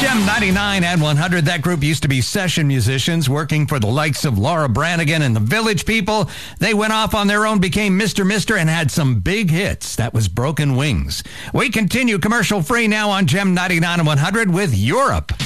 Gem 99 and 100. That group used to be session musicians working for the likes of Laura Branigan and the Village People. They went off on their own, became Mr. Mister, and had some big hits. That was Broken Wings. We continue commercial free now on Gem 99 and 100 with Europe.